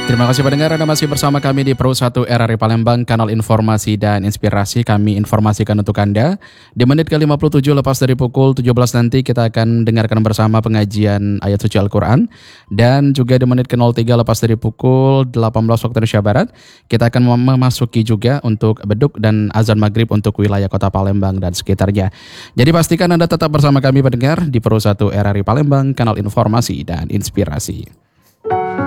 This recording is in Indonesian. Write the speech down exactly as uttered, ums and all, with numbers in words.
Terima kasih pendengar, Anda masih bersama kami di Pro satu R R I Palembang, kanal informasi dan inspirasi. Kami informasikan untuk Anda. Di menit ke lima puluh tujuh lepas dari pukul tujuh belas nanti kita akan dengarkan bersama pengajian ayat suci Al-Quran. Dan juga di menit ke nol tiga lepas dari pukul delapan belas waktu Indonesia Barat, kita akan memasuki juga untuk beduk dan azan maghrib untuk wilayah kota Palembang dan sekitarnya. Jadi pastikan Anda tetap bersama kami pendengar di Pro satu R R I Palembang, kanal informasi dan inspirasi.